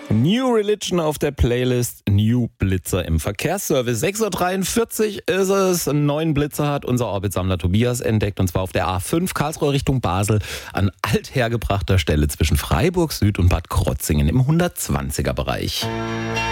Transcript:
New Religion auf der Playlist, New Blitzer im Verkehrsservice. 6.43 Uhr ist es. Einen neuen Blitzer hat unser Orbitsammler Tobias entdeckt, und zwar auf der A5 Karlsruhe Richtung Basel an althergebrachter Stelle zwischen Freiburg Süd und Bad Krotzingen im 120er Bereich.